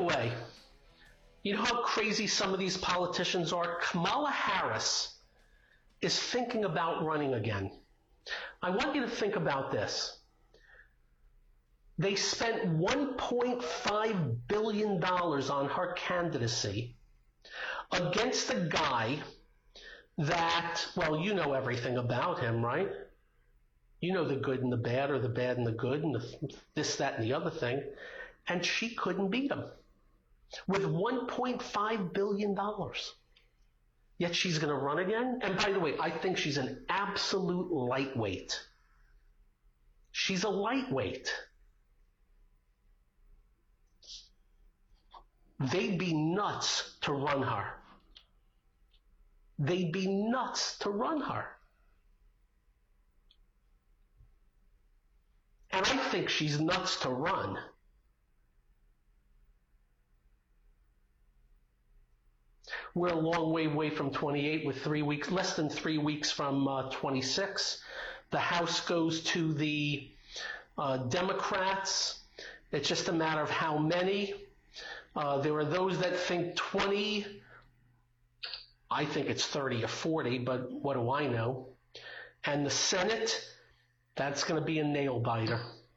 the way, you know how crazy some of these politicians are? Kamala Harris is thinking about running again. I want you to think about this. They spent $1.5 billion on her candidacy against a guy that, well, you know everything about him, right? You know the good and the bad, or the bad and the good, and this, that, and the other thing. And she couldn't beat him with $1.5 billion. Yet she's going to run again. And by the way, I think she's an absolute lightweight. She's a lightweight. They'd be nuts to run her. They'd be nuts to run her. And I think she's nuts to run. We're a long way away from 28 with 3 weeks, less than 3 weeks from 26. The House goes to the Democrats. It's just a matter of how many. There are those that think 20. I think it's 30 or 40, but what do I know? And the Senate, that's going to be a nail biter.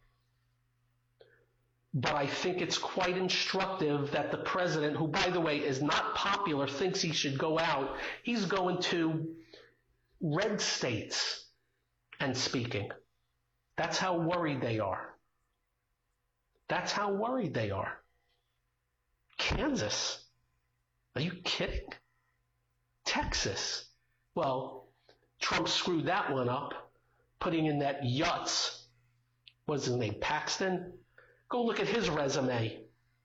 But I think it's quite instructive that the president, who, by the way, is not popular, thinks he should go out. He's going to red states and speaking. That's how worried they are. That's how worried they are. Kansas? Are you kidding? Texas? Well, Trump screwed that one up, putting in that Yutz. What's his name? Paxton? Go look at his resume.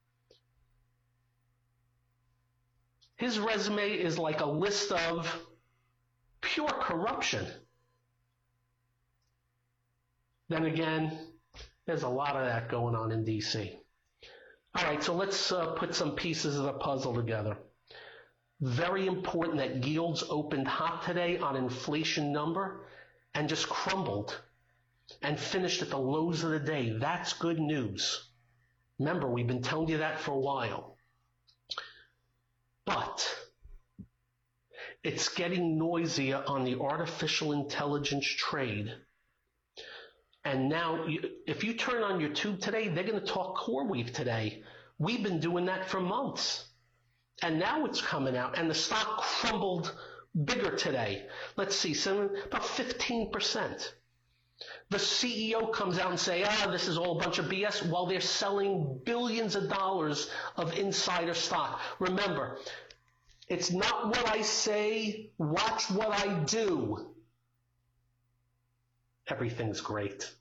His resume is like a list of pure corruption. Then again, there's a lot of that going on in D.C. All right, so let's put some pieces of the puzzle together. Very important that yields opened hot today on inflation number and just crumbled and finished at the lows of the day. That's good news. Remember, we've been telling you that for a while. But it's getting noisier on the artificial intelligence trade. And now, if you turn on your tube today, they're going to talk CoreWeave today. We've been doing that for months. And now it's coming out, and the stock crumbled bigger today. Let's see, about 15%. The CEO comes out and say, this is all a bunch of BS, while they're selling billions of dollars of insider stock. Remember, it's not what I say, watch what I do. Everything's great.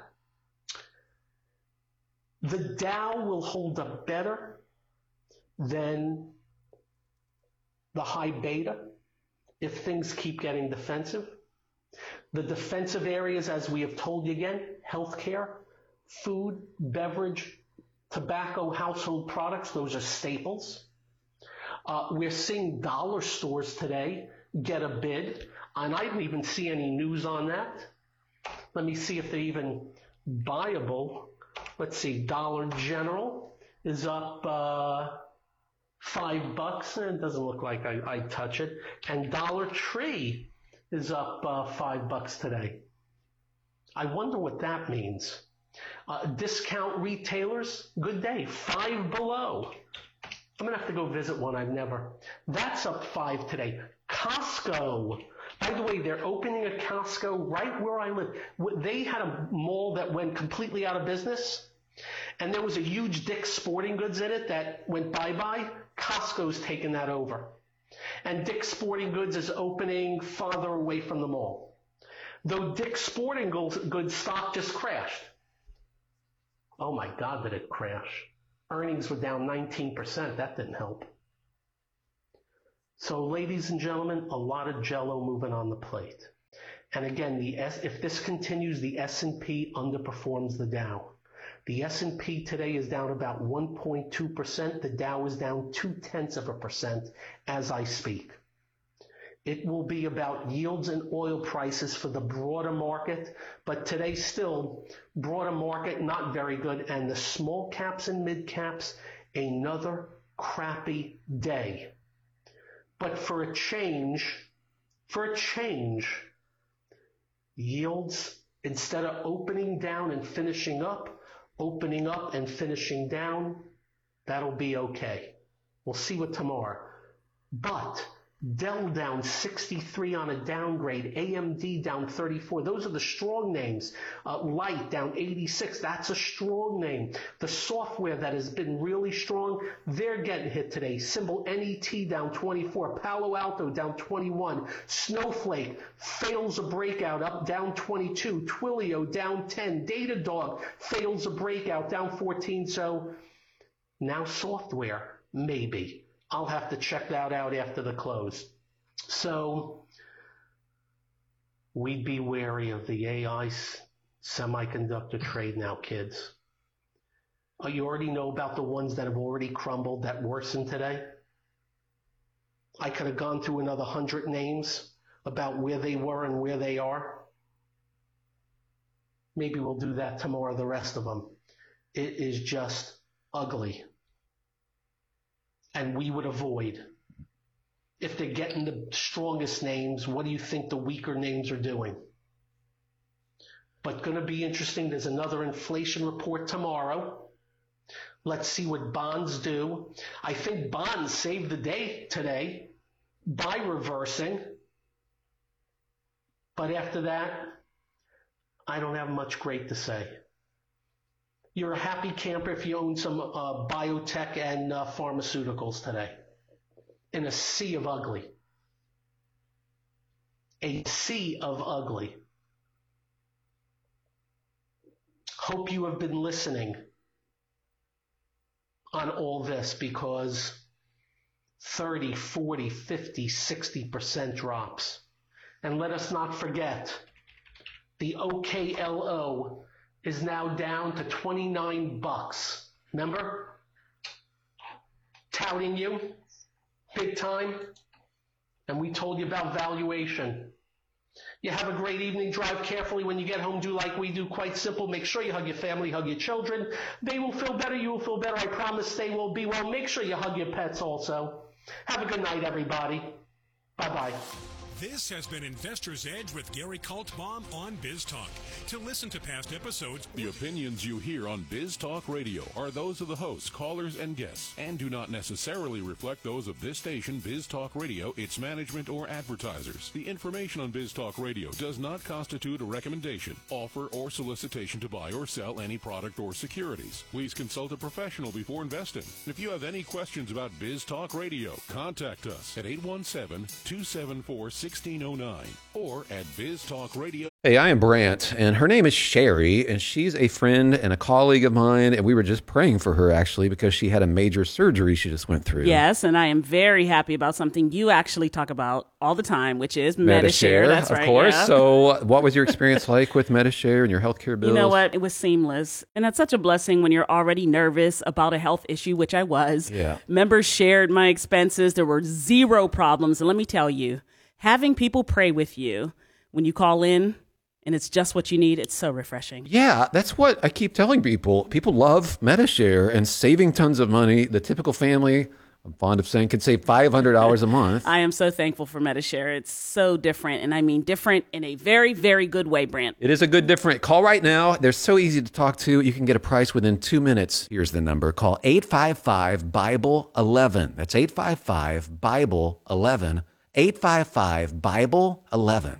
The Dow will hold up better than the high beta if things keep getting defensive. The defensive areas, as we have told you again, healthcare, food, beverage, tobacco, household products, those are staples. We're seeing dollar stores today get a bid, and I didn't even see any news on that. Let me see if they're even buyable. Let's see, Dollar General is up $5. It doesn't look like I touch it. And Dollar Tree is up $5 today. I wonder what that means. Discount retailers, good day, 5 below. I'm going to have to go visit one I've never. That's up 5 today. Costco. By the way, they're opening a Costco right where I live. They had a mall that went completely out of business, and there was a huge Dick's Sporting Goods in it that went bye-bye. Costco's taken that over. And Dick's Sporting Goods is opening farther away from the mall. Though Dick's Sporting Goods stock just crashed. Oh my God, did it crash. Earnings were down 19%. That didn't help. So, ladies and gentlemen, a lot of jello moving on the plate. And again, if this continues, the S&P underperforms the Dow. The S&P today is down about 1.2%. The Dow is down 0.2% as I speak. It will be about yields and oil prices for the broader market, but today still, broader market not very good, and the small caps and mid caps, another crappy day. But for a change, yields, instead of opening down and finishing up, opening up and finishing down, that'll be okay. We'll see what tomorrow. But Dell down 63 on a downgrade, AMD down 34. Those are the strong names. Light down 86. That's a strong name. The software that has been really strong, they're getting hit today. Symbol NET down 24. Palo Alto down 21. Snowflake fails a breakout, up down 22. Twilio down 10. Datadog fails a breakout, down 14. So now software, maybe. I'll have to check that out after the close. So we'd be wary of the AI semiconductor trade now, kids. You already know about the ones that have already crumbled, that worsened today. I could have gone through another 100 names about where they were and where they are. Maybe we'll do that tomorrow, the rest of them. It is just ugly. And we would avoid. If they're getting the strongest names, what do you think the weaker names are doing? But going to be interesting. There's another inflation report tomorrow. Let's see what bonds do. I think bonds saved the day today by reversing. But after that, I don't have much great to say. You're a happy camper if you own some biotech and pharmaceuticals today. In a sea of ugly. A sea of ugly. Hope you have been listening on all this, because 30, 40, 50, 60% drops. And let us not forget, the OKLO is now down to $29. Remember? Touting you big time. And we told you about valuation. You have a great evening. Drive carefully when you get home. Do like we do. Quite simple. Make sure you hug your family, hug your children. They will feel better. You will feel better. I promise they will be well. Make sure you hug your pets also. Have a good night, everybody. Bye-bye. This has been Investor's Edge with Gary Kaltbaum on Biz Talk. To listen to past episodes, the opinions you hear on Biz Talk Radio are those of the hosts, callers, and guests, and do not necessarily reflect those of this station, Biz Talk Radio, its management, or advertisers. The information on Biz Talk Radio does not constitute a recommendation, offer, or solicitation to buy or sell any product or securities. Please consult a professional before investing. If you have any questions about Biz Talk Radio, contact us at 817-274-1609 or at Biz Talk Radio. Hey, I am Brant, and her name is Sherry, and she's a friend and a colleague of mine, and we were just praying for her, actually, because she had a major surgery she just went through. Yes, and I am very happy about something you actually talk about all the time, which is Medi-Share. That's right. Of course. Yeah. So what was your experience like with Medi-Share and your healthcare bills? You know what? It was seamless, and that's such a blessing when you're already nervous about a health issue, which I was. Yeah. Members shared my expenses. There were zero problems, and let me tell you, having people pray with you when you call in, and it's just what you need, it's so refreshing. Yeah, that's what I keep telling people. People love Medi-Share and saving tons of money. The typical family, I'm fond of saying, could save $500 a month. I am so thankful for Medi-Share. It's so different, and I mean different in a very, very good way, Brant. It is a good different. Call right now. They're so easy to talk to. You can get a price within 2 minutes. Here's the number. Call 855-BIBLE-11. That's 855-BIBLE-11. 855-BIBLE-11.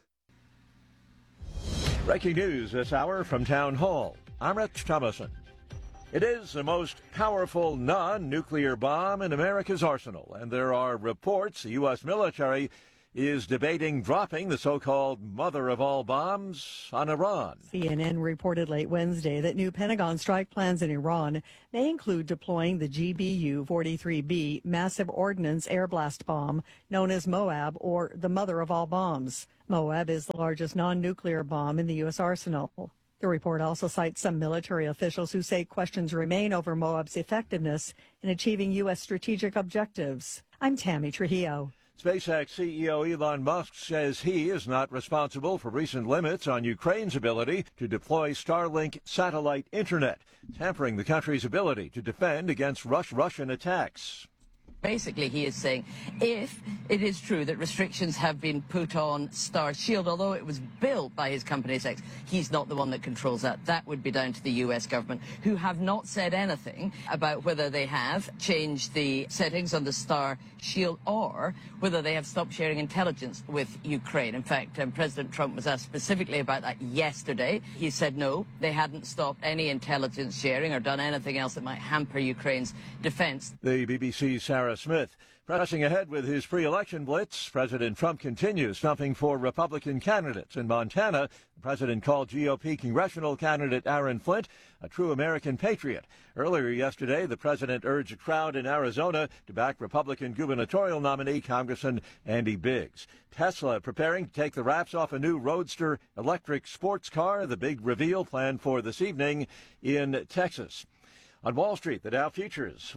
Breaking news this hour from Town Hall. I'm Rich Thomason. It is the most powerful non-nuclear bomb in America's arsenal, and there are reports the U.S. military is debating dropping the so-called mother of all bombs on Iran. CNN reported late Wednesday that new Pentagon strike plans in Iran may include deploying the GBU-43B massive ordnance air blast bomb known as Moab, or the mother of all bombs. Moab is the largest non-nuclear bomb in the U.S. arsenal. The report also cites some military officials who say questions remain over Moab's effectiveness in achieving U.S. strategic objectives. I'm Tammy Trujillo. SpaceX CEO Elon Musk says he is not responsible for recent limits on Ukraine's ability to deploy Starlink satellite internet, hampering the country's ability to defend against Russian attacks. Basically, he is saying if it is true that restrictions have been put on Starshield, although it was built by his company SpaceX, he's not the one that controls that. That would be down to the U.S. government, who have not said anything about whether they have changed the settings on the Starshield or whether they have stopped sharing intelligence with Ukraine. In fact, President Trump was asked specifically about that yesterday. He said no, they hadn't stopped any intelligence sharing or done anything else that might hamper Ukraine's defense. The BBC's Sarah Smith. Pressing ahead with his pre-election blitz, President Trump continues stumping for Republican candidates. In Montana, the president called GOP congressional candidate Aaron Flint a true American patriot. Earlier yesterday, the president urged a crowd in Arizona to back Republican gubernatorial nominee Congressman Andy Biggs. Tesla preparing to take the wraps off a new Roadster electric sports car, the big reveal planned for this evening in Texas. On Wall Street, the Dow futures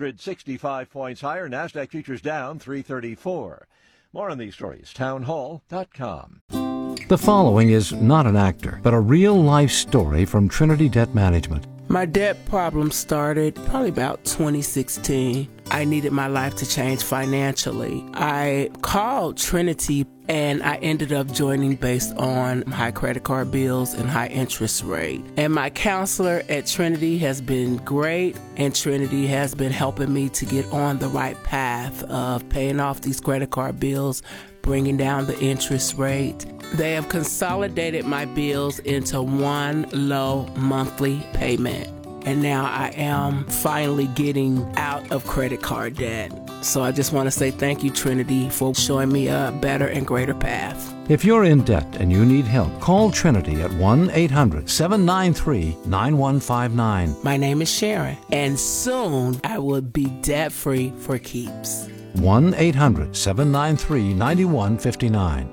165 points higher. NASDAQ futures down 334. More on these stories, townhall.com. The following is not an actor, but a real-life story from Trinity Debt Management. My debt problem started probably about 2016. I needed my life to change financially. I called Trinity and I ended up joining based on high credit card bills and high interest rate. And my counselor at Trinity has been great, and Trinity has been helping me to get on the right path of paying off these credit card bills, bringing down the interest rate. They have consolidated my bills into one low monthly payment. And now I am finally getting out of credit card debt. So I just want to say thank you, Trinity, for showing me a better and greater path. If you're in debt and you need help, call Trinity at 1-800-793-9159. My name is Sharon, and soon I will be debt-free for keeps. 1-800-793-9159.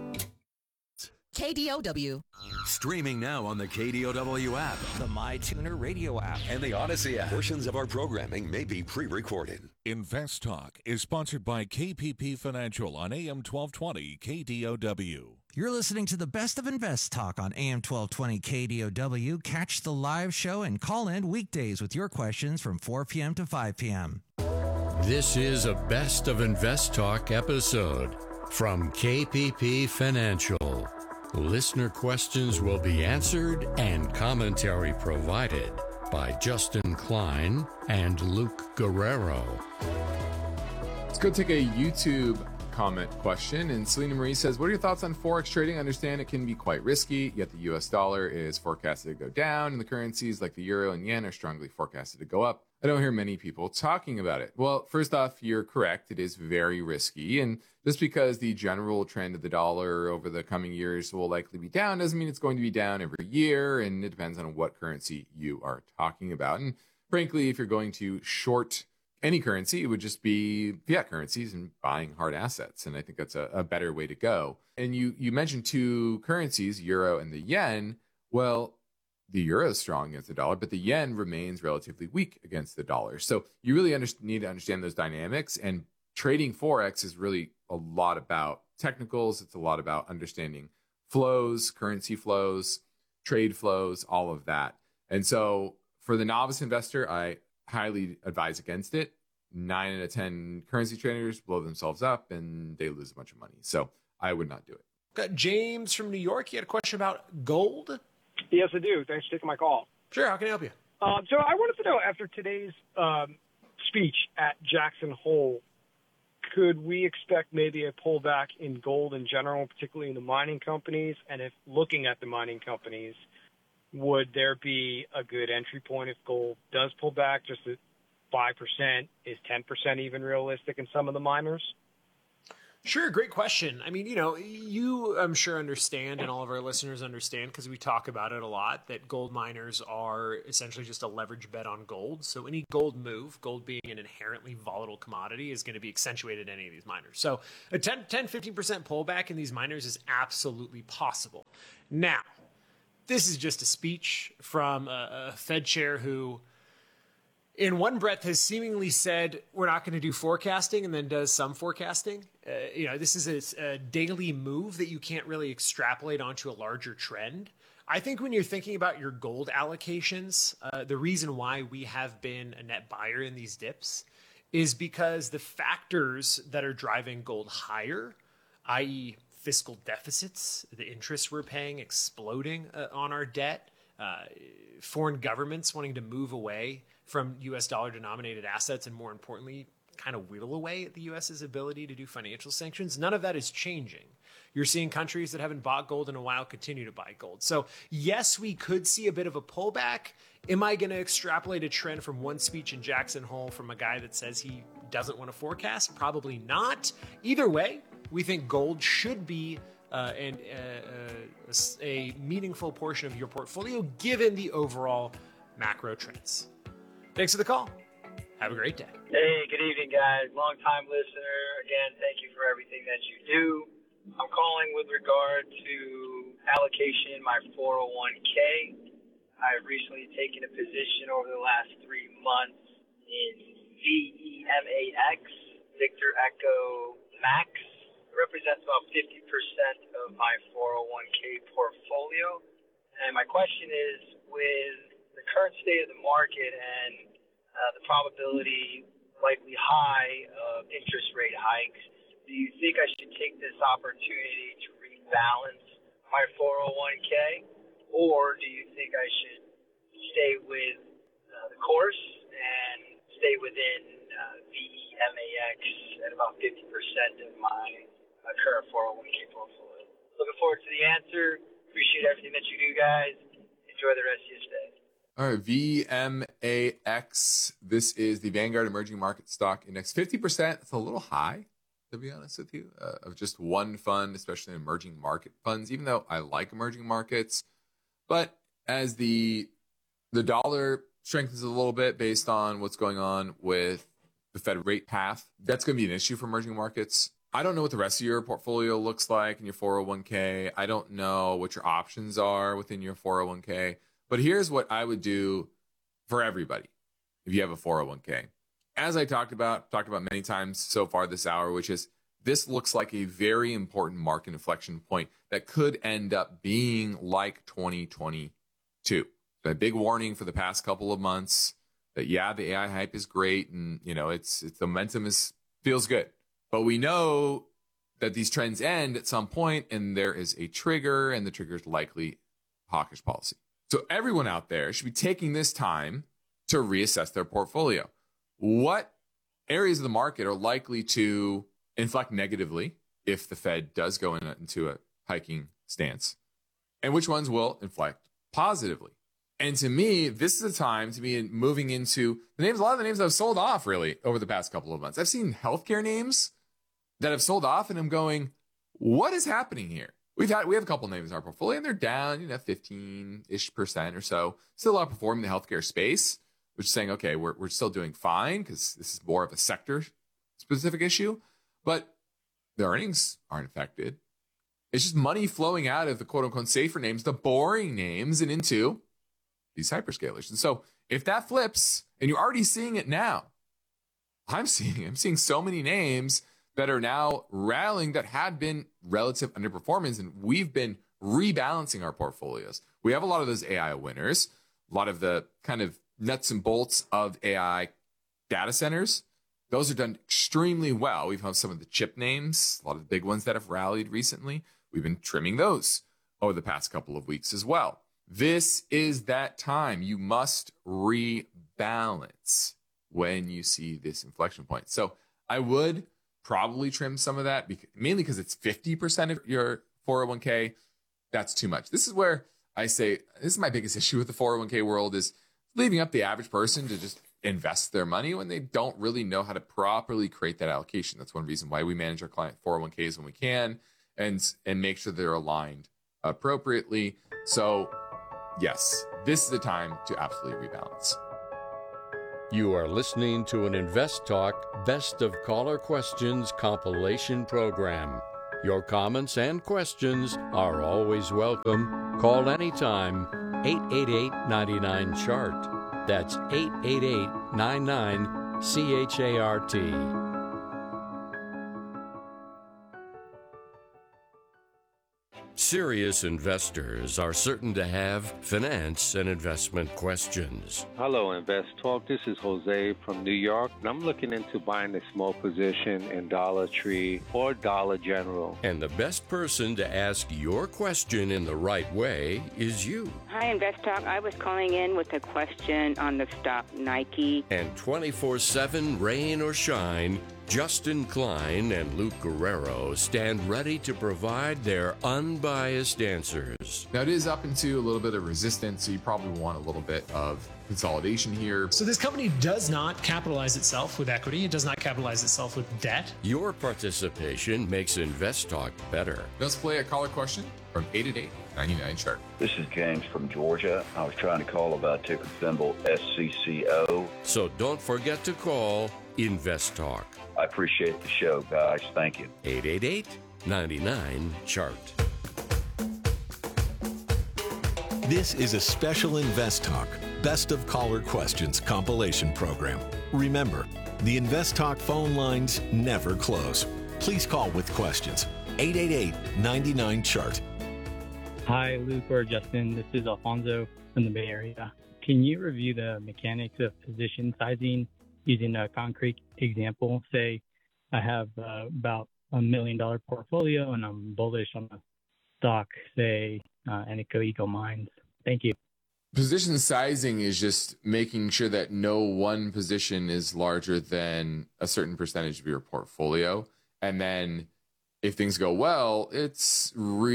KDOW. Streaming now on the KDOW app, the MyTuner radio app, and the Odyssey app. Portions of our programming may be pre-recorded. Invest Talk is sponsored by KPP Financial on AM 1220 KDOW. You're listening to the best of Invest Talk on AM 1220 KDOW. Catch the live show and call in weekdays with your questions from 4 p.m. to 5 p.m. This is a best of Invest Talk episode from KPP Financial. Listener questions will be answered and commentary provided by Justin Klein and Luke Guerrero. Let's go take a YouTube comment question. And Selena Marie says, what are your thoughts on Forex trading? I understand it can be quite risky, yet the US dollar is forecasted to go down, and the currencies like the euro and yen are strongly forecasted to go up. I don't hear many people talking about it. Well, first off, you're correct. It is very risky. And just because the general trend of the dollar over the coming years will likely be down doesn't mean it's going to be down every year. And it depends on what currency you are talking about. And frankly, if you're going to short any currency, it would just be fiat currencies and buying hard assets. And I think that's a better way to go. And you mentioned two currencies, euro and the yen. Well, the euro is strong against the dollar, but the yen remains relatively weak against the dollar. So you really need to understand those dynamics. And trading Forex is really a lot about technicals. It's a lot about understanding flows, currency flows, trade flows, all of that. And so for the novice investor, I highly advise against it. 9 out of 10 currency traders blow themselves up and they lose a bunch of money. So I would not do it. Got James from New York. You had a question about gold? Yes, I do. Thanks for taking my call. Sure. How can I help you? So I wanted to know, after today's speech at Jackson Hole, could we expect maybe a pullback in gold in general, particularly in the mining companies? And if looking at the mining companies, would there be a good entry point if gold does pull back? Just at 5%, is 10% even realistic in some of the miners? Sure, great question. I mean, you I'm sure understand, and all of our listeners understand, because we talk about it a lot, that gold miners are essentially just a leverage bet on gold. So any gold move, gold being an inherently volatile commodity, is going to be accentuated in any of these miners. So a 10-15% pullback in these miners is absolutely possible. Now, this is just a speech from a Fed chair who in one breath has seemingly said we're not going to do forecasting and then does some forecasting. This is a daily move that you can't really extrapolate onto a larger trend. I think when you're thinking about your gold allocations, the reason why we have been a net buyer in these dips is because the factors that are driving gold higher, i.e. fiscal deficits, the interest we're paying exploding on our debt, foreign governments wanting to move away from U.S. dollar denominated assets, and more importantly, kind of whittle away at the U.S.'s ability to do financial sanctions. None of that is changing. You're seeing countries that haven't bought gold in a while continue to buy gold. So yes, we could see a bit of a pullback. Am I going to extrapolate a trend from one speech in Jackson Hole from a guy that says he doesn't want to forecast? Probably not. Either way, we think gold should be a meaningful portion of your portfolio given the overall macro trends. Thanks for the call. Have a great day. Hey, good evening, guys. Long-time listener. Again, thank you for everything that you do. I'm calling with regard to allocation in my 401k. I've recently taken a position over the last 3 months in VEMAX, Victor Echo Max. It represents about 50% of my 401k portfolio. And my question is, with the current state of the market and the probability likely high of interest rate hikes, do you think I should take this opportunity to rebalance my 401k, or do you think I should stay with the course and stay within VEMAX at about 50% of my current 401k portfolio? Looking forward to the answer. Appreciate everything that you do, guys. Enjoy the rest of your stay. All right, VMAX. This is the Vanguard Emerging Market Stock Index. 50%, it's a little high, to be honest with you, of just one fund, especially emerging market funds, even though I like emerging markets. But as the dollar strengthens a little bit based on what's going on with the Fed rate path, that's going to be an issue for emerging markets. I don't know what the rest of your portfolio looks like in your 401k. I don't know what your options are within your 401k. But here's what I would do for everybody if you have a 401k. As I talked about many times so far this hour, which is this looks like a very important market inflection point that could end up being like 2022. A big warning for the past couple of months that, yeah, the AI hype is great and, it's the momentum feels good. But we know that these trends end at some point and there is a trigger, and the trigger is likely hawkish policy. So everyone out there should be taking this time to reassess their portfolio. What areas of the market are likely to inflect negatively if the Fed does go into a hiking stance? And which ones will inflect positively? And to me, this is a time to be moving into a lot of the names that have sold off really over the past couple of months. I've seen healthcare names that have sold off, and I'm going, what is happening here? We have a couple names in our portfolio, and they're down, 15-ish% or so. Still outperforming the healthcare space, which is saying, okay, we're still doing fine because this is more of a sector-specific issue. But the earnings aren't affected. It's just money flowing out of the quote-unquote safer names, the boring names, and into these hyperscalers. And so if that flips, and you're already seeing it now, I'm seeing so many names that are now rallying that had been relative underperformance, and we've been rebalancing our portfolios. We have a lot of those AI winners, a lot of the kind of nuts and bolts of AI data centers. Those are done extremely well. We've had some of the chip names, a lot of the big ones that have rallied recently. We've been trimming those over the past couple of weeks as well. This is that time. You must rebalance when you see this inflection point. So I would probably trim some of that, mainly because it's 50% of your 401k. That's too much. This is where I say, this is my biggest issue with the 401k world, is leaving up the average person to just invest their money when they don't really know how to properly create that allocation. That's one reason why we manage our client 401ks when we can and make sure they're aligned appropriately. So yes, this is the time to absolutely rebalance. You are listening to an Invest Talk Best of Caller Questions compilation program. Your comments and questions are always welcome. Call anytime, 888-99-CHART. That's 888-99-CHART. Serious investors are certain to have finance and investment questions. Hello, Invest Talk. This is Jose from New York, and I'm looking into buying a small position in Dollar Tree or Dollar General. And the best person to ask your question in the right way is you. Hi, Invest Talk. I was calling in with a question on the stock Nike. And 24/7, rain or shine, Justin Klein and Luke Guerrero stand ready to provide their unbiased answers. Now, it is up into a little bit of resistance, so you probably want a little bit of consolidation here. So this company does not capitalize itself with equity. It does not capitalize itself with debt. Your participation makes Invest Talk better. Let's play a caller question from 888-99-CHART. This is James from Georgia. I was trying to call about ticker symbol SCCO. So don't forget to call Invest Talk. I appreciate the show, guys. Thank you. 888-99-CHART. This is a special Invest Talk Best of Caller Questions compilation program. Remember, the Invest Talk phone lines never close. Please call with questions. 888-99-CHART. Hi, Luke or Justin. This is Alfonso from the Bay Area. Can you review the mechanics of position sizing using a concrete example? Say I have about $1 million portfolio and I'm bullish on the stock, say Anico Eagle Mines. Thank you. Position sizing is just making sure that no one position is larger than a certain percentage of your portfolio. And then if things go well, it's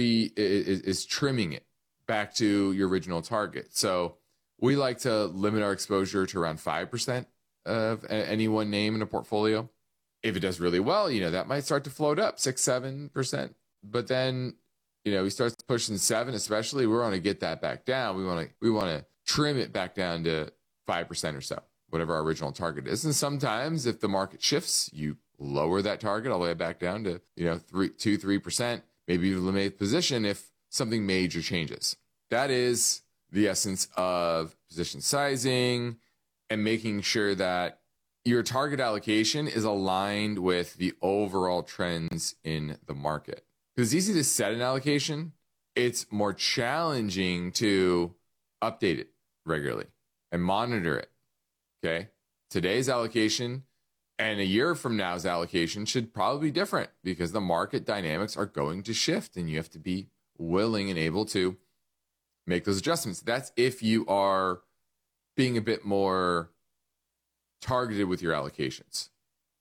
trimming it back to your original target. So we like to limit our exposure to around 5% of any one name in a portfolio. If it does really well, that might start to float up 6-7%. But then, we start pushing 7, especially, we want to get that back down. We want to trim it back down to 5% or so, whatever our original target is. And sometimes if the market shifts, you lower that target all the way back down to, 2-3%, maybe you eliminate the position if something major changes. That is the essence of position sizing and making sure that your target allocation is aligned with the overall trends in the market. Because it's easy to set an allocation. It's more challenging to update it regularly and monitor it. Okay. Today's allocation and a year from now's allocation should probably be different because the market dynamics are going to shift and you have to be willing and able to make those adjustments. That's if you are being a bit more targeted with your allocations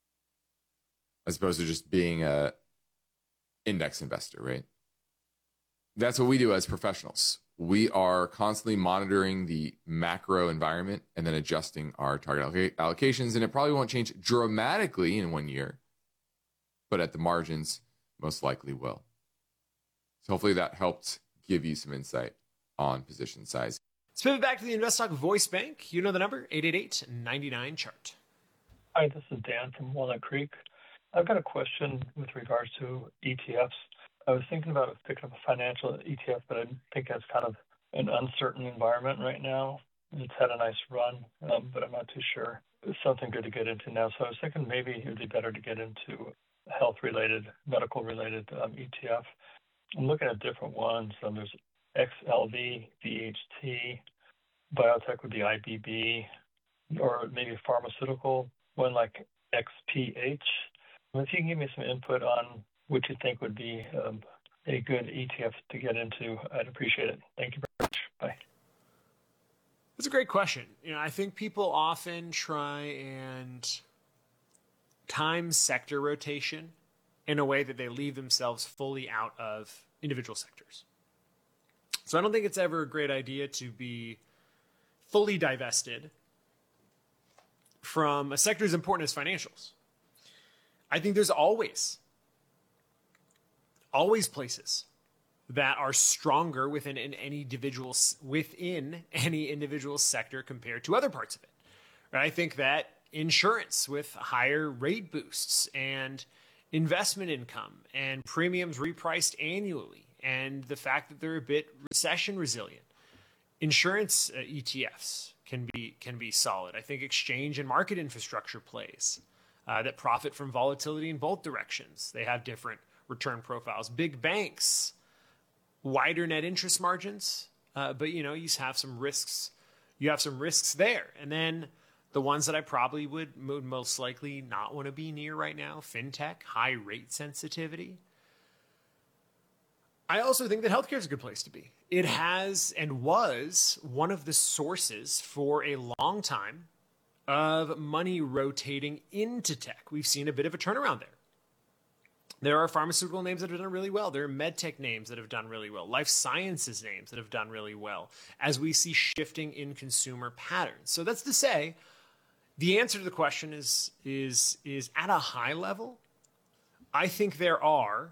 as opposed to just being a index investor, right? That's what we do as professionals. We are constantly monitoring the macro environment and then adjusting our target allocations. And it probably won't change dramatically in 1 year, but at the margins, most likely will. So hopefully that helped give you some insight on position size. Let's pivot back to the InvestTalk voice bank. You know the number, 888-99-CHART. Hi, this is Dan from Walnut Creek. I've got a question with regards to ETFs. I was thinking about picking up a financial ETF, but I think that's kind of an uncertain environment right now. It's had a nice run, but I'm not too sure. It's something good to get into now. So I was thinking maybe it would be better to get into health-related, medical-related ETF. I'm looking at different ones. There's XLV, VHT, biotech would be IBB, or maybe pharmaceutical, one like XPH. If you can give me some input on what you think would be a good ETF to get into, I'd appreciate it. Thank you very much. Bye. That's a great question. I think people often try and time sector rotation in a way that they leave themselves fully out of individual sectors. So I don't think it's ever a great idea to be fully divested from a sector as important as financials. I think there's always places that are stronger within any individual sector compared to other parts of it. Right? I think that insurance with higher rate boosts and investment income and premiums repriced annually and the fact that they're a bit recession resilient. Insurance ETFs can be solid. I think exchange and market infrastructure plays that profit from volatility in both directions. They have different return profiles. Big banks, wider net interest margins, but you have some risks. You have some risks there, and then the ones that I probably would most likely not want to be near right now: fintech, high rate sensitivity. I also think that healthcare is a good place to be. It has and was one of the sources for a long time of money rotating into tech. We've seen a bit of a turnaround there. There are pharmaceutical names that have done really well. There are medtech names that have done really well. Life sciences names that have done really well as we see shifting in consumer patterns. So that's to say, the answer to the question is at a high level, I think there are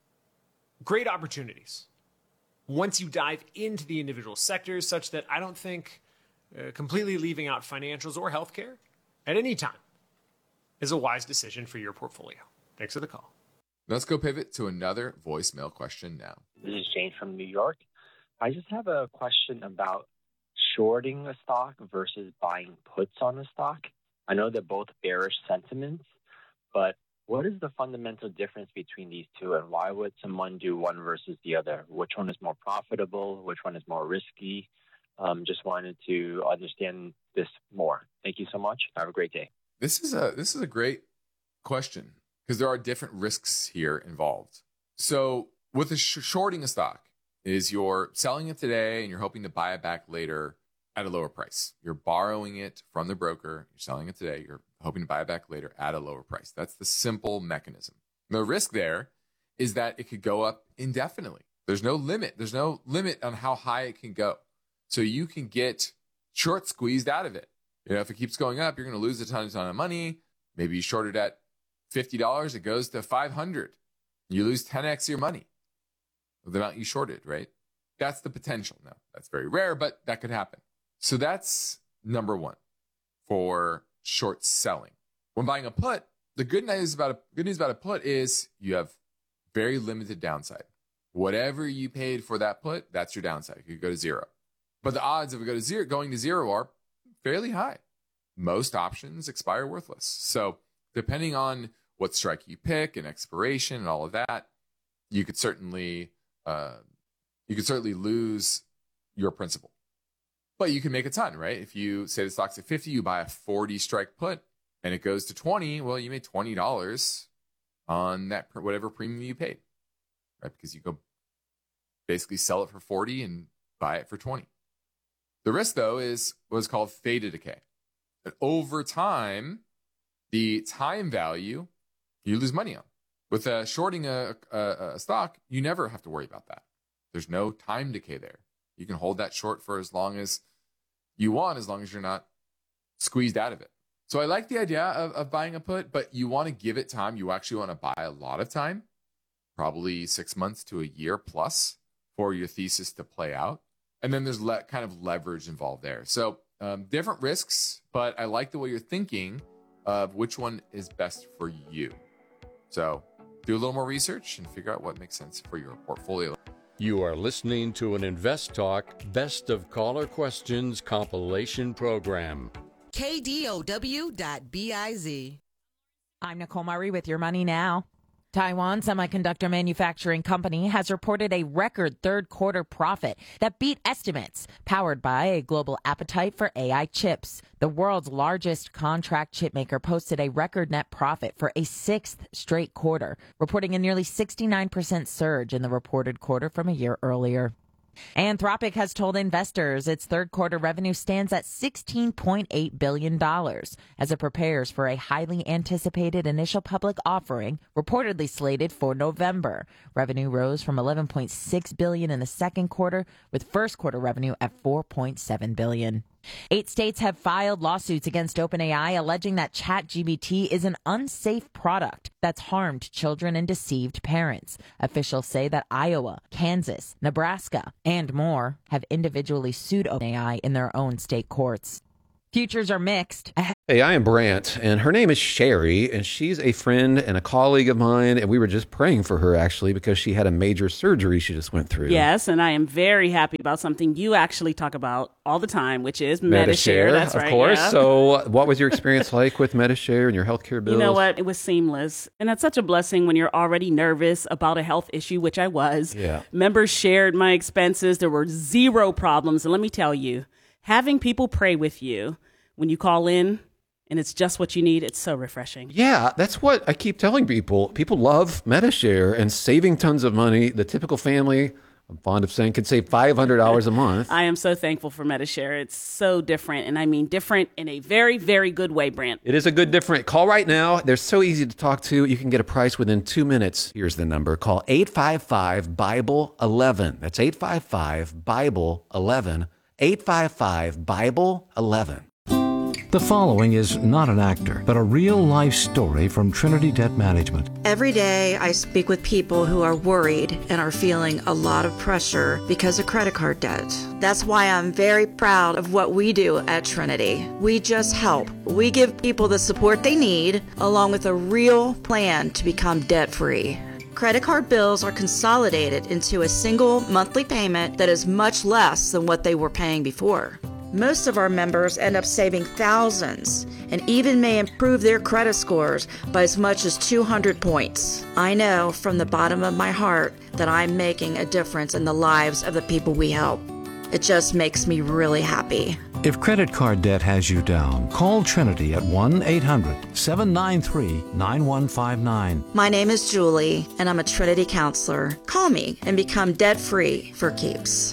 great opportunities once you dive into the individual sectors, such that I don't think completely leaving out financials or healthcare at any time is a wise decision for your portfolio. Thanks for the call. Let's go pivot to another voicemail question now. This is Jane from New York. I just have a question about shorting a stock versus buying puts on a stock. I know they're both bearish sentiments, but what is the fundamental difference between these two, and why would someone do one versus the other? Which one is more profitable? Which one is more risky? Just wanted to understand this more. Thank you so much. Have a great day. This is a great question because there are different risks here involved. So with shorting a stock is you're selling it today and you're hoping to buy it back later at a lower price. You're borrowing it from the broker. You're selling it today. You're hoping to buy it back later at a lower price. That's the simple mechanism. The risk there is that it could go up indefinitely. There's no limit. There's no limit on how high it can go. So you can get short squeezed out of it. If it keeps going up, you're going to lose a ton of money. Maybe you shorted at $50. It goes to $500. You lose 10x your money with the amount you shorted, right? That's the potential. Now, that's very rare, but that could happen. So that's number one for short selling. When buying a put, the good news about a put is you have very limited downside. Whatever you paid for that put, that's your downside. You could go to zero. But the odds of it going to zero are fairly high. Most options expire worthless. So depending on what strike you pick and expiration and all of that, you could certainly lose your principal. But you can make a ton, right? If you say the stock's at 50, you buy a 40 strike put and it goes to 20, well, you made $20 on that whatever premium you paid, right? Because you go basically sell it for 40 and buy it for 20. The risk, though, is what's called theta decay. And over time, the time value you lose money on. With shorting a stock, you never have to worry about that. There's no time decay there. You can hold that short for as long as you want, as long as you're not squeezed out of it. So I like the idea of buying a put, but you want to give it time. You actually want to buy a lot of time, probably 6 months to a year plus for your thesis to play out. And then there's kind of leverage involved there. So different risks, but I like the way you're thinking of which one is best for you. So do a little more research and figure out what makes sense for your portfolio. You are listening to an Invest Talk Best of Caller Questions compilation program. KDOW.biz. I'm Nicole Murray with Your Money Now. Taiwan Semiconductor Manufacturing Company has reported a record third quarter profit that beat estimates, powered by a global appetite for AI chips. The world's largest contract chipmaker posted a record net profit for a sixth straight quarter, reporting a nearly 69% surge in the reported quarter from a year earlier. Anthropic has told investors its third quarter revenue stands at $16.8 billion as it prepares for a highly anticipated initial public offering reportedly slated for November. Revenue rose from $11.6 billion in the second quarter, with first quarter revenue at $4.7 billion. 8 states have filed lawsuits against OpenAI alleging that ChatGPT is an unsafe product that's harmed children and deceived parents. Officials say that Iowa, Kansas, Nebraska, and more have individually sued OpenAI in their own state courts. Futures are mixed. Hey, I am Brant, and her name is Sherry, and she's a friend and a colleague of mine, and we were just praying for her, actually, because she had a major surgery she just went through. Yes, and I am very happy about something you actually talk about all the time, which is Medi-Share. That's right, of course. Yeah. So what was your experience like with Medi-Share and your healthcare bills? You know what? It was seamless, and that's such a blessing when you're already nervous about a health issue, which I was. Yeah. Members shared my expenses. There were zero problems, and let me tell you, having people pray with you when you call in, and it's just what you need, it's so refreshing. Yeah, that's what I keep telling people. People love Medi-Share and saving tons of money. The typical family, I'm fond of saying, could save $500 a month. I am so thankful for Medi-Share. It's so different, and I mean different in a very, very good way, Brant. It is a good different. Call right now. They're so easy to talk to. You can get a price within 2 minutes. Here's the number. Call 855-BIBLE-11. That's 855-BIBLE-11. 855-BIBLE-11. The following is not an actor, but a real-life story from Trinity Debt Management. Every day, I speak with people who are worried and are feeling a lot of pressure because of credit card debt. That's why I'm very proud of what we do at Trinity. We just help. We give people the support they need, along with a real plan to become debt-free. Credit card bills are consolidated into a single monthly payment that is much less than what they were paying before. Most of our members end up saving thousands and even may improve their credit scores by as much as 200 points. I know from the bottom of my heart that I'm making a difference in the lives of the people we help. It just makes me really happy. If credit card debt has you down, call Trinity at 1-800-793-9159. My name is Julie, and I'm a Trinity counselor. Call me and become debt-free for keeps.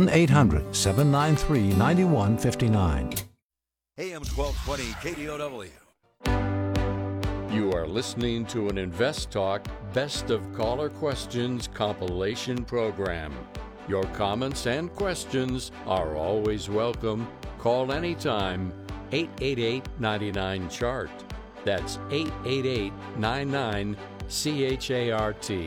1-800-793-9159. AM 1220 KDOW. You are listening to an Invest Talk Best of Caller Questions compilation program. Your comments and questions are always welcome. Call anytime, 888-99-CHART. That's 888-99-CHART.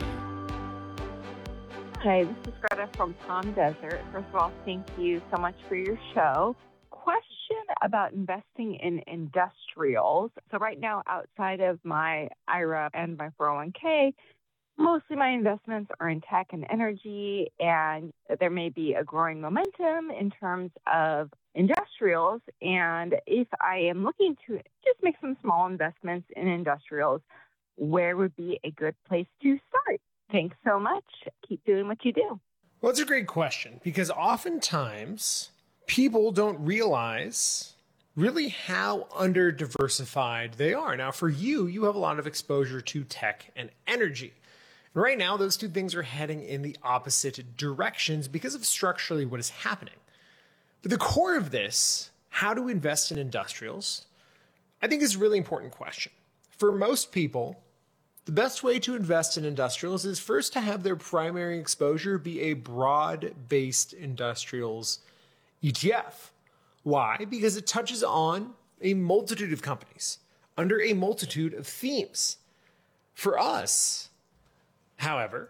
Hi, this is Greta from Palm Desert. First of all, thank you so much for your show. Question about investing in industrials. So right now, outside of my IRA and my 401k, mostly my investments are in tech and energy, and there may be a growing momentum in terms of industrials. And if I am looking to just make some small investments in industrials, where would be a good place to start? Thanks so much. Keep doing what you do. Well, it's a great question because oftentimes people don't realize really how under-diversified they are. Now, for you, you have a lot of exposure to tech and energy. And right now, those two things are heading in the opposite directions because of structurally what is happening. But the core of this, how to invest in industrials, I think is a really important question. For most people, the best way to invest in industrials is first to have their primary exposure be a broad-based industrials ETF. Why? Because it touches on a multitude of companies under a multitude of themes. For us, however,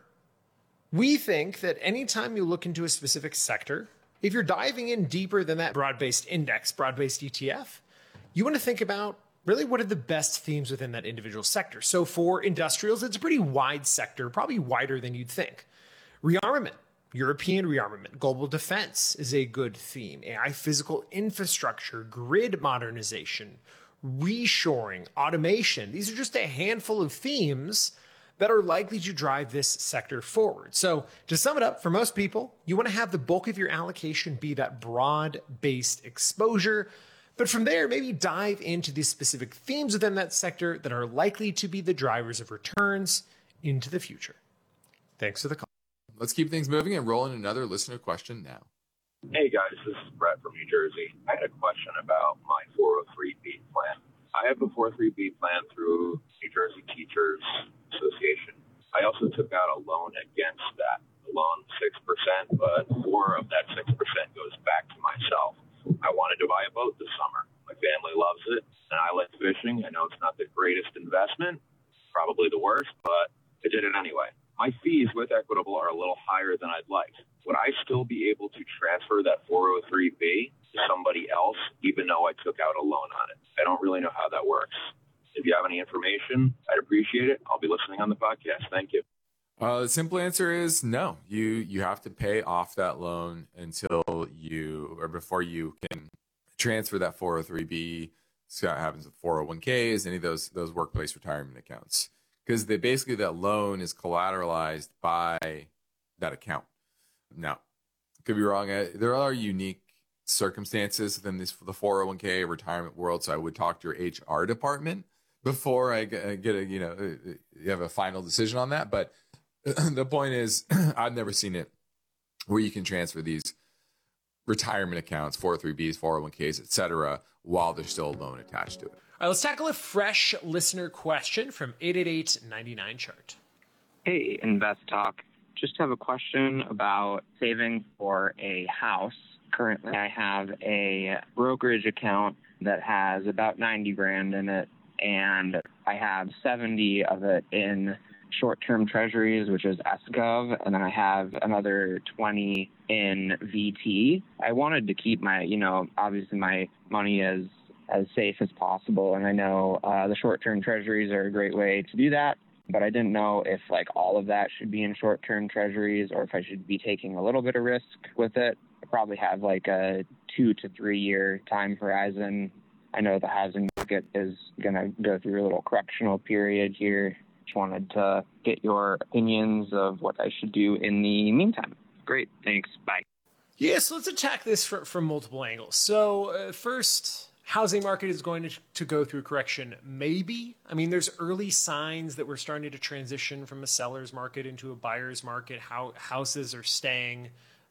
we think that anytime you look into a specific sector, if you're diving in deeper than that broad-based index, broad-based ETF, you want to think about really what are the best themes within that individual sector. So for industrials, it's a pretty wide sector, probably wider than you'd think. Rearmament, European rearmament, global defense is a good theme. AI physical infrastructure, grid modernization, reshoring, automation. These are just a handful of themes that are likely to drive this sector forward. So to sum it up, for most people, you want to have the bulk of your allocation be that broad-based exposure. But from there, maybe dive into the specific themes within that sector that are likely to be the drivers of returns into the future. Thanks for the call. Let's keep things moving and roll in another listener question now. Hey guys, this is Brett from New Jersey. I had a question about my 403B plan. I have a 403B plan through New Jersey Teachers Association. I also took out a loan against that. The loan 6%, but 4 of that 6% goes back to myself. I wanted to buy a boat this summer. My family loves it, and I like fishing. I know it's not the greatest investment, probably the worst, but I did it anyway. My fees with Equitable are a little higher than I'd like. Would I still be able to transfer that 403B to somebody else, even though I took out a loan on it. I don't really know how that works. If you have any information, I'd appreciate it. I'll be listening on the podcast. Thank you. The simple answer is no. You have to pay off that loan before you can transfer that 403b. So that happens with 401ks, any of those workplace retirement accounts, because basically that loan is collateralized by that account. Now, could be wrong. There are unique circumstances within the 401k retirement world, so I would talk to your HR department before I get you have a final decision on that. But the point is, I've never seen it where you can transfer these retirement accounts, 403bs, 401ks, etc., while there's still a loan attached to it. All right, let's tackle a fresh listener question from 888-99-CHART. Hey, Invest Talk. Just have a question about saving for a house. Currently, I have a brokerage account that has about 90 grand in it, and I have 70 of it in short-term treasuries, which is SGov, and then I have another 20 in VT. I wanted to keep my, obviously my money as safe as possible, and I know the short-term treasuries are a great way to do that, but I didn't know if all of that should be in short-term treasuries or if I should be taking a little bit of risk with it. I probably have a 2 to 3 year time horizon. I know the housing market is going to go through a little correctional period here. Just wanted to get your opinions of what I should do in the meantime. Great. Thanks. Bye. Yes, let's attack this from multiple angles. So first, housing market is going to go through correction. Maybe. I mean, there's early signs that we're starting to transition from a seller's market into a buyer's market. How houses are staying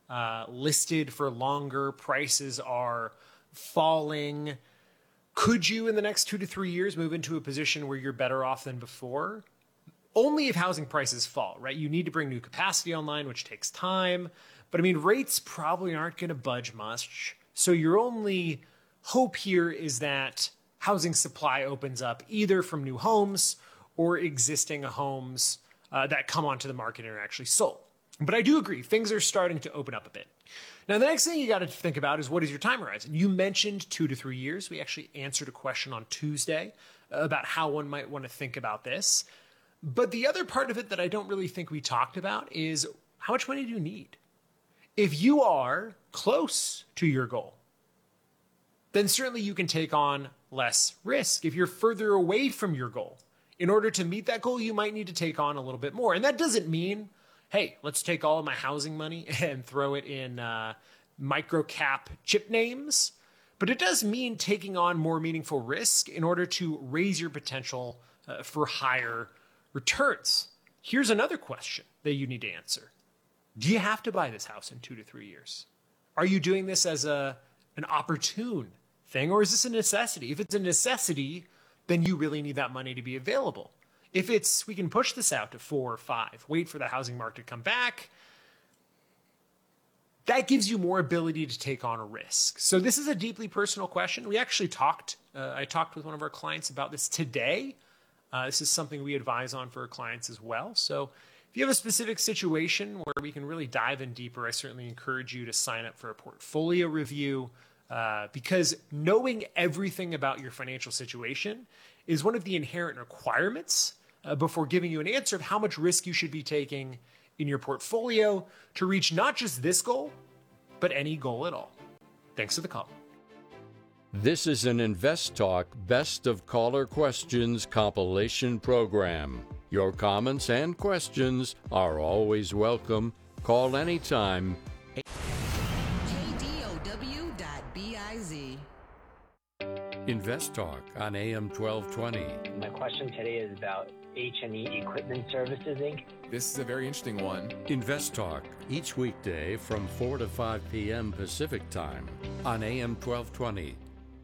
listed for longer. Prices are falling. Could you, in the next 2 to 3 years, move into a position where you're better off than before? Only if housing prices fall, right? You need to bring new capacity online, which takes time. But I mean, rates probably aren't going to budge much. So your only hope here is that housing supply opens up either from new homes or existing homes that come onto the market and are actually sold. But I do agree, things are starting to open up a bit. Now, the next thing you got to think about is what is your time horizon? You mentioned 2 to 3 years. We actually answered a question on Tuesday about how one might want to think about this. But the other part of it that I don't really think we talked about is how much money do you need? If you are close to your goal, then certainly you can take on less risk. If you're further away from your goal, in order to meet that goal, you might need to take on a little bit more. And that doesn't mean, hey, let's take all of my housing money and throw it in micro cap chip names. But it does mean taking on more meaningful risk in order to raise your potential for higher returns. Here's another question that you need to answer. Do you have to buy this house in 2 to 3 years? Are you doing this as an opportune thing, or is this a necessity? If it's a necessity, then you really need that money to be available. If we can push this out to 4 or 5, wait for the housing market to come back, that gives you more ability to take on a risk. So this is a deeply personal question. We actually I talked with one of our clients about this today. This is something we advise on for our clients as well. So if you have a specific situation where we can really dive in deeper, I certainly encourage you to sign up for a portfolio review because knowing everything about your financial situation is one of the inherent requirements before giving you an answer of how much risk you should be taking in your portfolio to reach not just this goal, but any goal at all. Thanks for the call. This is an Invest Talk Best of Caller Questions compilation program. Your comments and questions are always welcome. Call anytime. KDOW.biz. Invest Talk on AM 1220. My question today is about H&E Equipment Services, Inc. This is a very interesting one. Invest Talk, each weekday from 4 to 5 p.m. Pacific Time on AM 1220.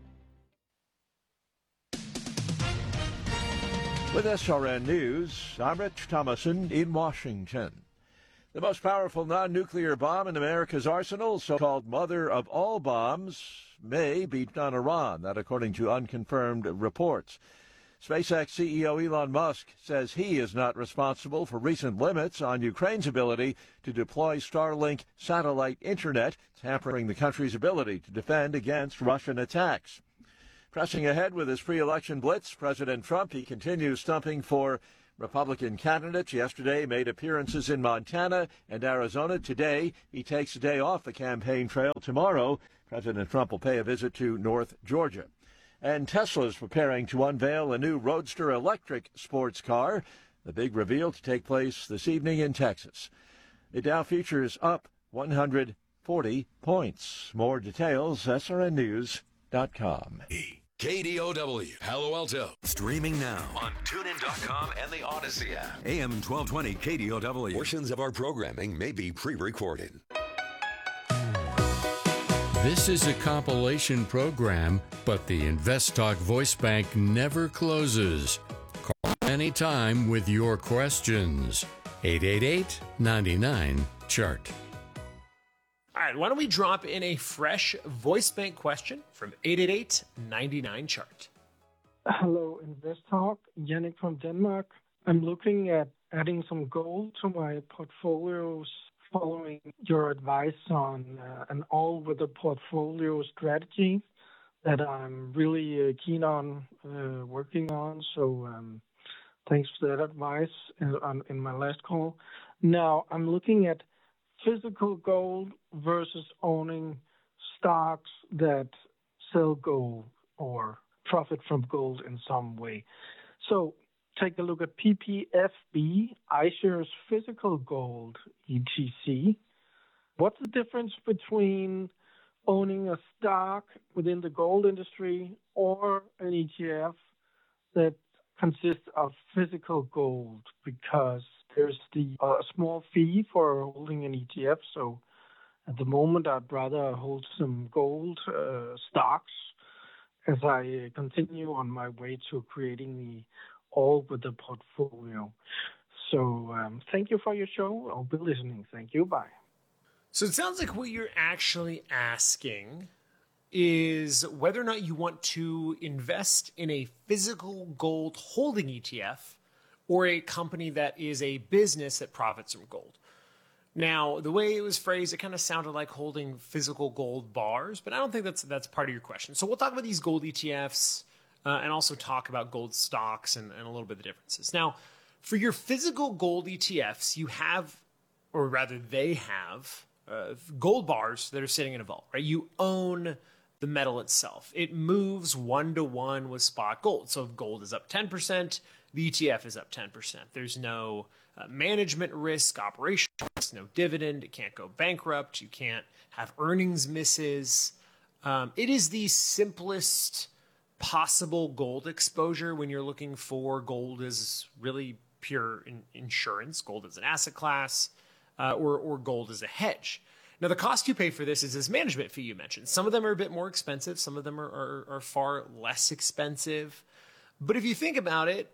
With SRN News, I'm Rich Thomason in Washington. The most powerful non-nuclear bomb in America's arsenal, so-called mother of all bombs, may beat on Iran, that according to unconfirmed reports. SpaceX CEO Elon Musk says he is not responsible for recent limits on Ukraine's ability to deploy Starlink satellite internet, hampering the country's ability to defend against Russian attacks. Pressing ahead with his pre-election blitz, President Trump, he continues stumping for Republican candidates. Yesterday made appearances in Montana and Arizona. Today, he takes a day off the campaign trail. Tomorrow, President Trump will pay a visit to North Georgia. And Tesla's preparing to unveil a new Roadster electric sports car. The big reveal to take place this evening in Texas. The Dow futures up 140 points. More details, srnnews.com. KDOW, Palo Alto. Streaming now on TuneIn.com and the Odyssey app. AM 1220 KDOW. Portions of our programming may be pre-recorded. This is a compilation program, but the InvestTalk voice bank never closes. Call anytime with your questions. 888-99-CHART. All right, why don't we drop in a fresh voice bank question from 888-99-CHART. Hello, InvestTalk. Yannick from Denmark. I'm looking at adding some gold to my portfolios following your advice on an all-weather portfolio strategy that I'm really keen on working on. So thanks for that advice in my last call. Now, I'm looking at physical gold versus owning stocks that sell gold or profit from gold in some way. So take a look at PPFB, iShares Physical Gold, ETC. What's the difference between owning a stock within the gold industry or an ETF that consists of physical gold? Because there's the small fee for holding an ETF. So at the moment, I'd rather hold some gold stocks as I continue on my way to creating the all-weather portfolio. So thank you for your show. I'll be listening. Thank you. Bye. So it sounds like what you're actually asking is whether or not you want to invest in a physical gold holding ETF or a company that is a business that profits from gold. Now, the way it was phrased, it kind of sounded like holding physical gold bars, but I don't think that's part of your question. So we'll talk about these gold ETFs and also talk about gold stocks and a little bit of the differences. Now, for your physical gold ETFs, you have, or rather they have, gold bars that are sitting in a vault, right? You own the metal itself. It moves 1-to-1 with spot gold. So if gold is up 10%, the ETF is up 10%. There's no management risk, operational risk, no dividend. It can't go bankrupt. You can't have earnings misses. It is the simplest possible gold exposure when you're looking for gold as really pure insurance, gold as an asset class, or gold as a hedge. Now, the cost you pay for this is this management fee you mentioned. Some of them are a bit more expensive. Some of them are far less expensive. But if you think about it,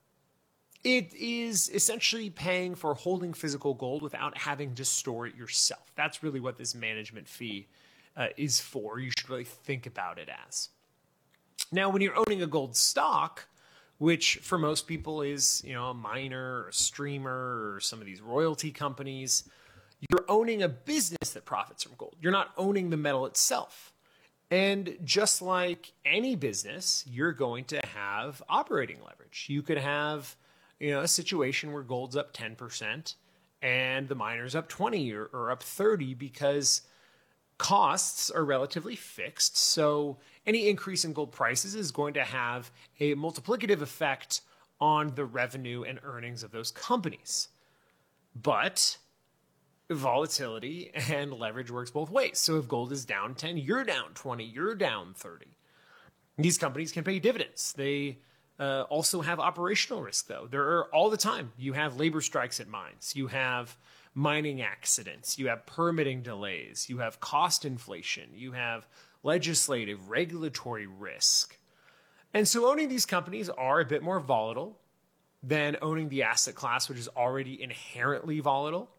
it is essentially paying for holding physical gold without having to store it yourself. That's really what this management fee is for. You should really think about it as. Now, when you're owning a gold stock, which for most people is, a miner or a streamer or some of these royalty companies, you're owning a business that profits from gold. You're not owning the metal itself. And just like any business, you're going to have operating leverage. You could have, a situation where gold's up 10% and the miner's up 20 or up 30 because costs are relatively fixed. So any increase in gold prices is going to have a multiplicative effect on the revenue and earnings of those companies. But volatility and leverage works both ways. So if gold is down 10, you're down 20, you're down 30. These companies can pay dividends. They also have operational risk, though. There are all the time. You have labor strikes at mines. You have mining accidents. You have permitting delays. You have cost inflation. You have legislative, regulatory risk. And so owning these companies are a bit more volatile than owning the asset class, which is already inherently volatile.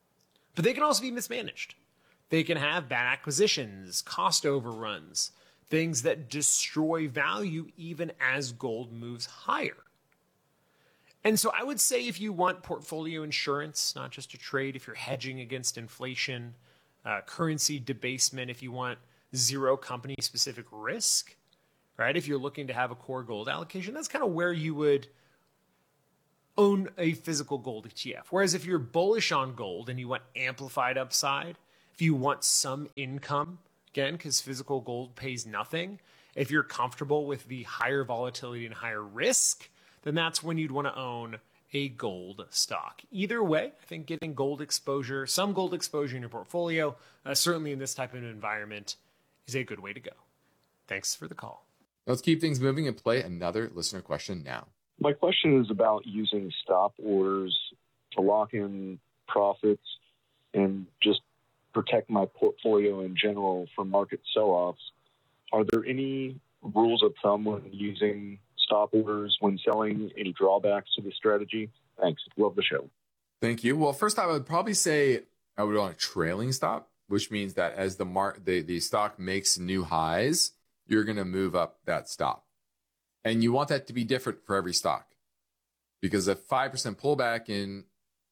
But they can also be mismanaged. They can have bad acquisitions, cost overruns. things that destroy value even as gold moves higher. And so I would say if you want portfolio insurance, not just a trade, if you're hedging against inflation, currency debasement, if you want zero company specific risk, right? If you're looking to have a core gold allocation, that's kind of where you would own a physical gold ETF. Whereas if you're bullish on gold and you want amplified upside, if you want some income, again, because physical gold pays nothing, if you're comfortable with the higher volatility and higher risk, then that's when you'd want to own a gold stock. Either way, I think getting gold exposure, some gold exposure in your portfolio, certainly in this type of environment, is a good way to go. Thanks for the call. Let's keep things moving and play another listener question now. My question is about using stop orders to lock in profits and just protect my portfolio in general from market sell-offs. Are there any rules of thumb when using stop orders when selling? Any drawbacks to the strategy? Thanks. Love the show. Thank you. Well, first I would probably say I would want a trailing stop, which means that as the stock makes new highs, you're going to move up that stop. And you want that to be different for every stock. Because a 5% pullback in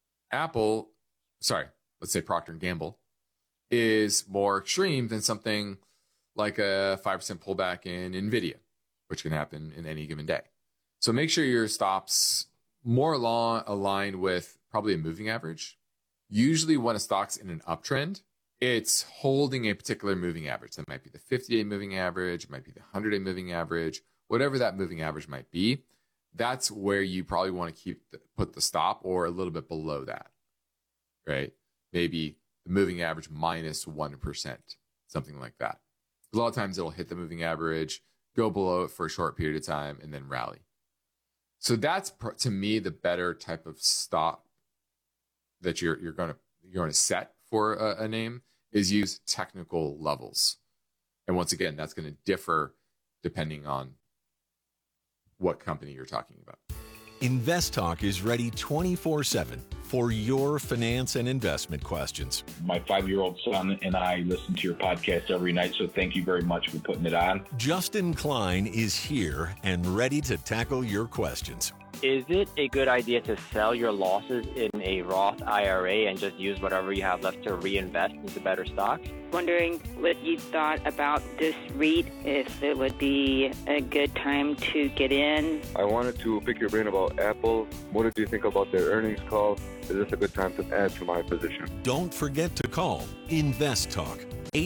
let's say Procter & Gamble, is more extreme than something like a 5% pullback in NVIDIA, which can happen in any given day. So make sure your stops more aligned with probably a moving average. Usually when a stock's in an uptrend, it's holding a particular moving average. That might be the 50-day moving average, it might be the 100-day moving average, whatever that moving average might be. That's where you probably want to put the stop, or a little bit below that, right? Maybe the moving average minus 1%, something like that. A lot of times it'll hit the moving average, go below it for a short period of time, and then rally. So that's, to me, the better type of stop that you're going to set for a name, is use technical levels. And once again, that's going to differ depending on what company you're talking about. InvestTalk is ready 24/7 for your finance and investment questions. My 5-year-old son and I listen to your podcast every night, so thank you very much for putting it on. Justin Klein is here and ready to tackle your questions. Is it a good idea to sell your losses in a Roth IRA and just use whatever you have left to reinvest into better stocks? Wondering what you thought about this REIT, if it would be a good time to get in. I wanted to pick your brain about Apple. What did you think about their earnings call? Is this a good time to add to my position? Don't forget to call InvestTalk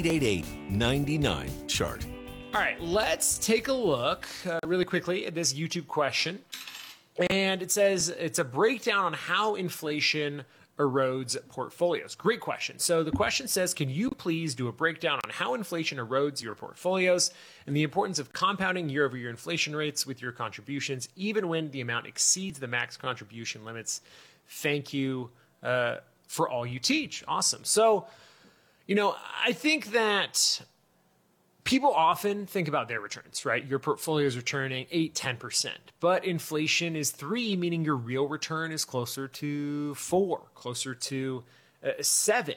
888-99-CHART. All right, let's take a look really quickly at this YouTube question. And it says it's a breakdown on how inflation erodes portfolios. Great question. So the question says, can you please do a breakdown on how inflation erodes your portfolios and the importance of compounding year-over-year inflation rates with your contributions, even when the amount exceeds the max contribution limits? Thank you for all you teach. Awesome. So, I think that people often think about their returns, right? Your portfolio is returning 8, 10%, but inflation is 3, meaning your real return is closer to 4, closer to 7,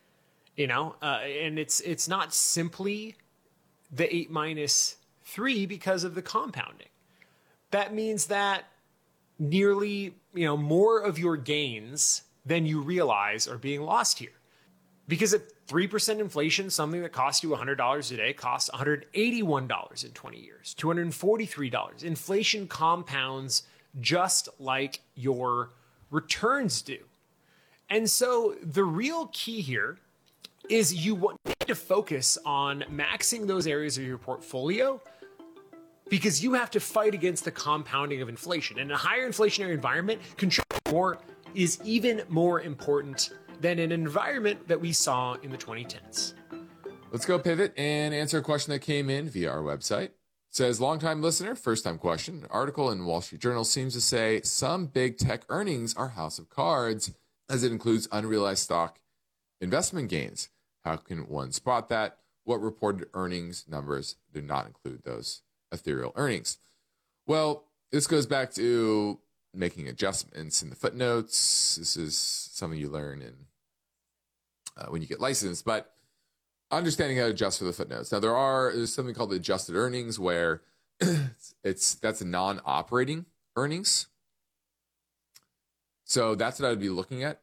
and it's not simply the 8 minus 3 because of the compounding. That means that nearly, more of your gains than you realize are being lost here. Because at 3% inflation, something that cost you $100 a day costs $181 in 20 years, $243. Inflation compounds just like your returns do. And so the real key here is you need to focus on maxing those areas of your portfolio, because you have to fight against the compounding of inflation. In a higher inflationary environment, controlling more is even more important than an environment that we saw in the 2010s. Let's go pivot and answer a question that came in via our website. It says, longtime listener, first time question. An article in Wall Street Journal seems to say some big tech earnings are house of cards, as it includes unrealized stock investment gains. How can one spot that? What reported earnings numbers do not include those ethereal earnings? Well, this goes back to making adjustments in the footnotes. This is something you learn in when you get licensed. But understanding how to adjust for the footnotes. Now, there's something called adjusted earnings where that's non-operating earnings. So that's what I would be looking at,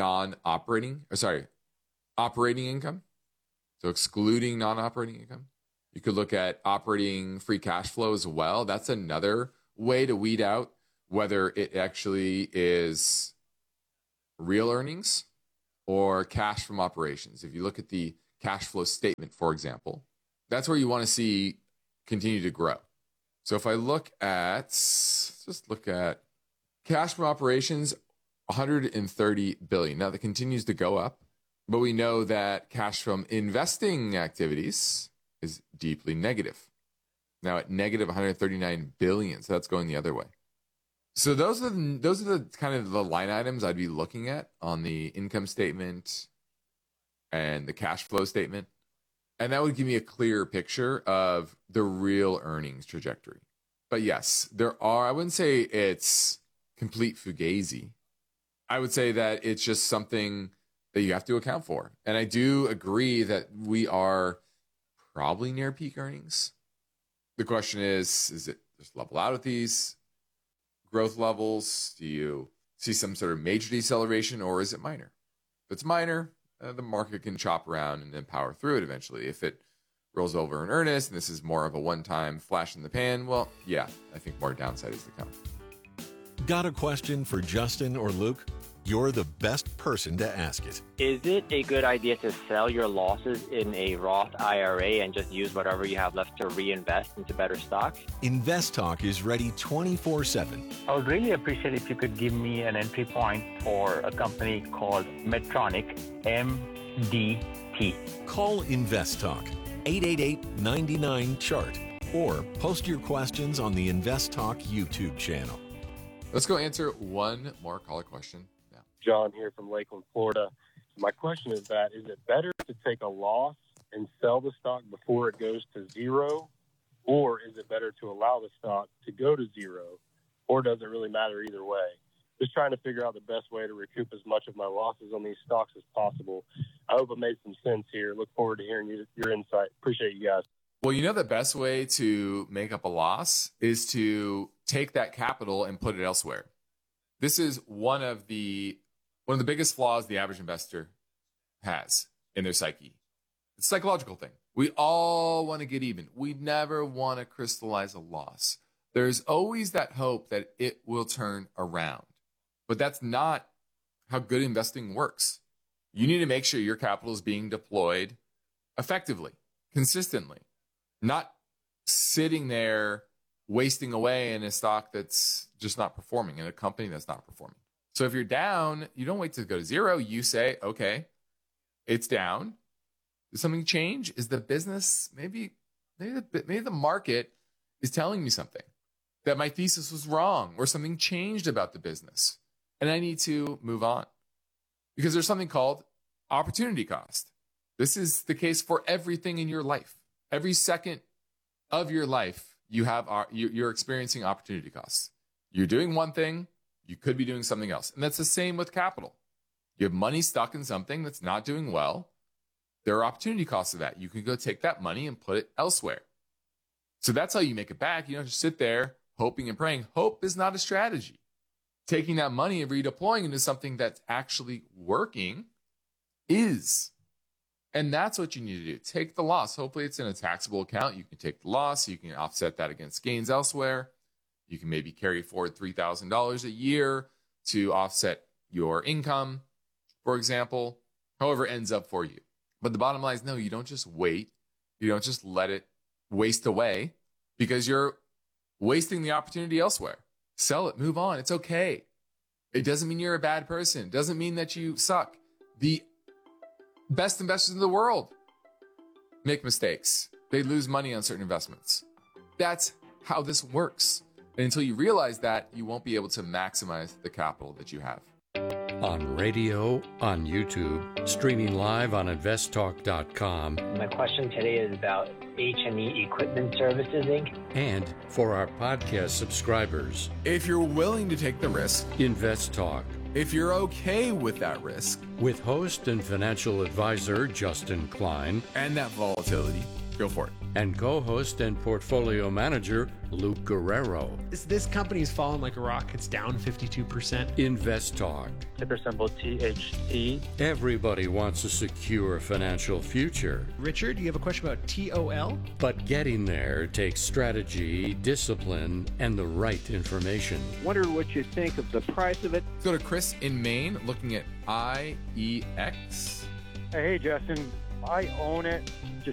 operating income. So excluding non-operating income. You could look at operating free cash flow as well. That's another way to weed out whether it actually is real earnings or cash from operations. If you look at the cash flow statement, for example, that's where you want to see continue to grow. So if I look at, let's just look at cash from operations, $130 billion. Now that continues to go up, but we know that cash from investing activities is deeply negative. Now at negative $139 billion. So that's going the other way. So those are the kind of the line items I'd be looking at on the income statement and the cash flow statement. And that would give me a clearer picture of the real earnings trajectory. But yes, I wouldn't say it's complete fugazi. I would say that it's just something that you have to account for. And I do agree that we are probably near peak earnings. The question is it just level out at these growth levels? Do you see some sort of major deceleration, or is it minor? If it's minor, the market can chop around and then power through it eventually. If it rolls over in earnest and this is more of a one-time flash in the pan, well, yeah, I think more downside is to come. Got a question for Justin or Luke? You're the best person to ask it. Is it a good idea to sell your losses in a Roth IRA and just use whatever you have left to reinvest into better stocks? Invest Talk is ready 24/7. I would really appreciate if you could give me an entry point for a company called Medtronic, MDT. Call Invest Talk, 888-99-CHART, or post your questions on the Invest Talk YouTube channel. Let's go answer one more caller question. John here from Lakeland, Florida. My question is is it better to take a loss and sell the stock before it goes to zero, or is it better to allow the stock to go to zero, or does it really matter either way? Just trying to figure out the best way to recoup as much of my losses on these stocks as possible. I hope it made some sense here. Look forward to hearing your insight. Appreciate you guys. Well, the best way to make up a loss is to take that capital and put it elsewhere. This is one of the biggest flaws the average investor has in their psyche. It's a psychological thing. We all want to get even. We never want to crystallize a loss. There's always that hope that it will turn around. But that's not how good investing works. You need to make sure your capital is being deployed effectively, consistently, not sitting there wasting away in a stock that's just not performing, in a company that's not performing. So if you're down, you don't wait to go to zero. You say, okay, it's down. Did something change? Is the business, maybe the market is telling me something, that my thesis was wrong, or something changed about the business, and I need to move on. Because there's something called opportunity cost. This is the case for everything in your life. Every second of your life, you're experiencing opportunity costs. You're doing one thing, you could be doing something else. And that's the same with capital. You have money stuck in something that's not doing well. There are opportunity costs of that. You can go take that money and put it elsewhere. So that's how you make it back. You don't just sit there hoping and praying. Hope is not a strategy. Taking that money and redeploying into something that's actually working is. And that's what you need to do. Take the loss. Hopefully it's in a taxable account. You can take the loss. You can offset that against gains elsewhere. You can maybe carry forward $3,000 a year to offset your income, for example, however it ends up for you. But the bottom line is, no, you don't just wait. You don't just let it waste away because you're wasting the opportunity elsewhere. Sell it, move on. It's okay. It doesn't mean you're a bad person. It doesn't mean that you suck. The best investors in the world make mistakes. They lose money on certain investments. That's how this works. And until you realize that, you won't be able to maximize the capital that you have. On radio, on YouTube, streaming live on investtalk.com. My question today is about H&E Equipment Services, Inc. And for our podcast subscribers, if you're willing to take the risk, Invest Talk, if you're okay with that risk, with host and financial advisor Justin Klein, and that volatility, go for it. And co-host and portfolio manager Luke Guerrero. This company's fallen like a rock. It's down 52%. Invest Talk. Ticker symbol THT. Everybody wants a secure financial future. Richard, you have a question about TOL? But getting there takes strategy, discipline, and the right information. Wonder what you think of the price of it. Let's go to Chris in Maine, looking at IEX. Hey, Justin. I own it.